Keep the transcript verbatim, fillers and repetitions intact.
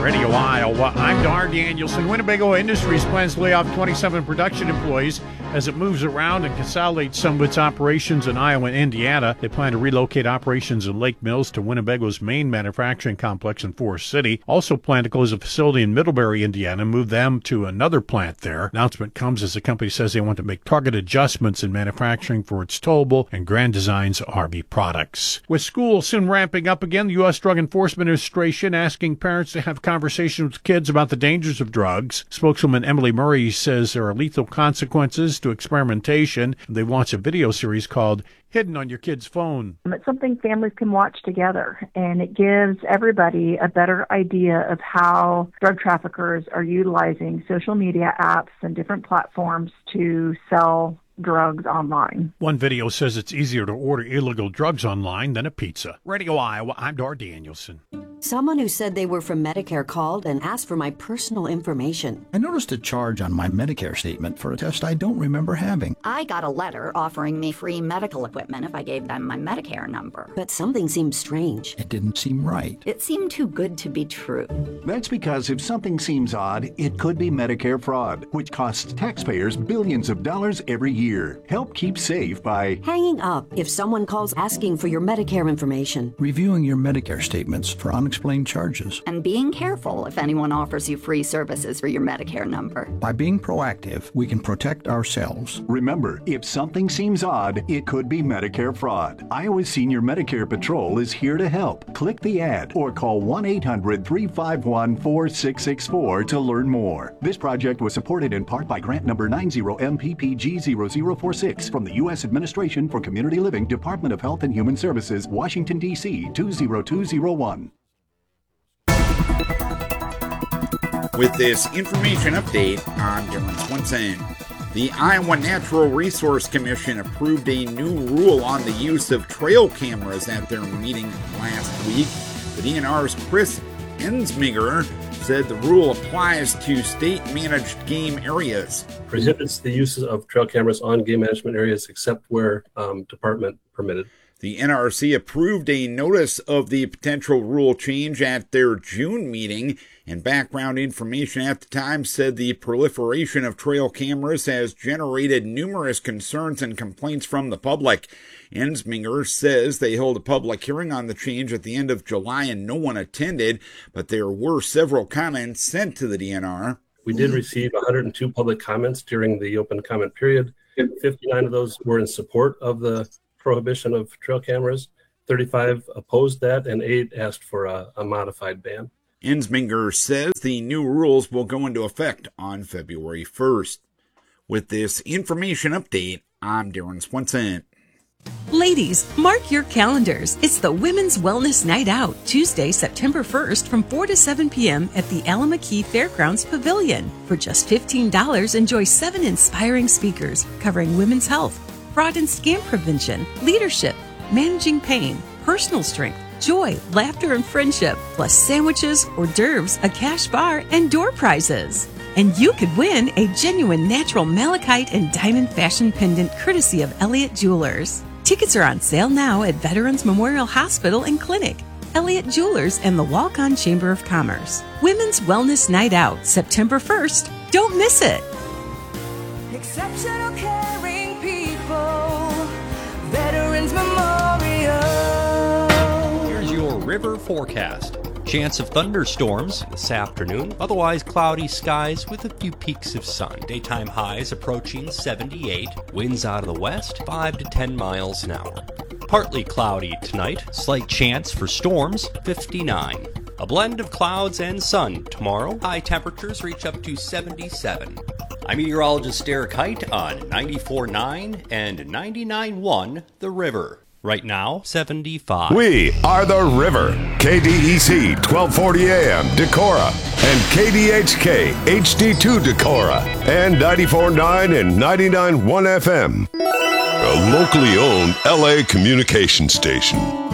Radio Iowa, I'm Dar Danielson. Winnebago Industries plans to lay off twenty-seven production employees as it moves around and consolidates some of its operations in Iowa and Indiana. They plan to relocate operations in Lake Mills to Winnebago's main manufacturing complex in Forest City. Also plan to close a facility in Middlebury, Indiana, and move them to another plant there. Announcement comes as the company says they want to make targeted adjustments in manufacturing for its towable and Grand Designs R V products. With school soon ramping up again, the U S Drug Enforcement Administration asking parents to have conversations with kids about the dangers of drugs. Spokeswoman Emily Murray says there are lethal consequences to experimentation. They launched a video series called Hidden on Your Kid's Phone. It's something families can watch together, and it gives everybody a better idea of how drug traffickers are utilizing social media apps and different platforms to sell drugs online. One video says it's easier to order illegal drugs online than a pizza. Radio Iowa, I'm Dar Danielson. Someone who said they were from Medicare called and asked for my personal information. I noticed a charge on my Medicare statement for a test I don't remember having. I got a letter offering me free medical equipment if I gave them my Medicare number. But something seemed strange. It didn't seem right. It seemed too good to be true. That's because if something seems odd, it could be Medicare fraud, which costs taxpayers billions of dollars every year. Help keep safe by hanging up if someone calls asking for your Medicare information, reviewing your Medicare statements for unexplained charges, and being careful if anyone offers you free services for your Medicare number. By being proactive, we can protect ourselves. Remember, if something seems odd, it could be Medicare fraud. Iowa's Senior Medicare Patrol is here to help. Click the ad or call one eight hundred, three five one, four six six four to learn more. This project was supported in part by grant number nine zero M P P G zero zero four six from the U S Administration for Community Living, Department of Health and Human Services, Washington, D C two zero two zero one. With this information update, I'm Darren Swenson. The Iowa Natural Resource Commission approved a new rule on the use of trail cameras at their meeting last week. The D N R's Chris Ensminger said the rule applies to state-managed game areas. Prohibits the use of trail cameras on game management areas except where um, department permitted. The N R C approved a notice of the potential rule change at their June meeting, and background information at the time said the proliferation of trail cameras has generated numerous concerns and complaints from the public. Ensminger says they held a public hearing on the change at the end of July and no one attended, but there were several comments sent to the D N R. We did receive one hundred two public comments during the open comment period. fifty-nine of those were in support of the prohibition of trail cameras. thirty-five opposed that, and eight asked for a, a modified ban. Ensminger says the new rules will go into effect on February first. With this information update, I'm Darren Swenson. Ladies, mark your calendars. It's the Women's Wellness Night Out, Tuesday, September first from four to seven p.m. at the Alameda Fairgrounds Pavilion. For just fifteen dollars, enjoy seven inspiring speakers covering women's health, fraud and scam prevention, leadership, managing pain, personal strength, joy, laughter, and friendship, plus sandwiches, hors d'oeuvres, a cash bar, and door prizes. And you could win a genuine natural malachite and diamond fashion pendant courtesy of Elliott Jewelers. Tickets are on sale now at Veterans Memorial Hospital and Clinic, Elliott Jewelers, and the Walk-On Chamber of Commerce. Women's Wellness Night Out, September first. Don't miss it. Exceptional caring people, Veterans Memorial. Here's your river forecast. Chance of thunderstorms this afternoon, otherwise cloudy skies with a few peaks of sun. Daytime highs approaching seventy-eight, winds out of the west five to ten miles an hour. Partly cloudy tonight, slight chance for storms, fifty-nine. A blend of clouds and sun tomorrow, high temperatures reach up to seventy-seven. I'm meteorologist Derek Height on ninety-four point nine and ninety-nine point one The River. Right now, seventy-five. We are The River. K D E C twelve forty A M Decorah and K D H K H D two Decorah and ninety-four point nine and ninety-nine point one F M. A locally owned L A communication station.